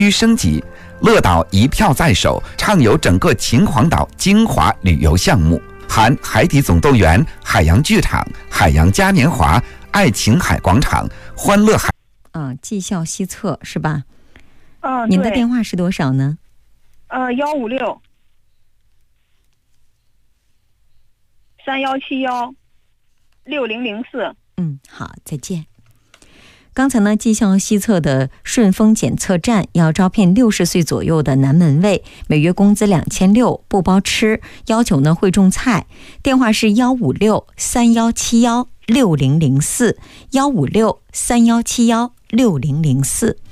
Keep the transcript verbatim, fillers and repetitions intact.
升级，乐岛一票在手，畅游整个秦皇岛精华旅游项目，含海底总动员、海洋剧场、海洋嘉年华、爱琴海广场、欢乐海。 嗯，绩效西侧是吧？ 嗯， 您的电话是多少呢？ 呃，幺五六三幺七幺六零零四。 嗯，好，再见。刚才呢，绩效西侧的顺丰检测站要招聘六十岁左右的男门卫，每月工资两千六，不包吃，要求呢会种菜。电话是幺五六三幺七幺六零零四，幺五六三幺七幺六零零四。